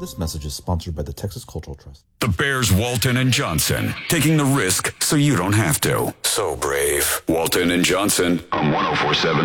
This message is sponsored by the Texas Cultural Trust. The Bears, Walton and Johnson, taking the risk so you don't have to. So brave. Walton and Johnson on 104.7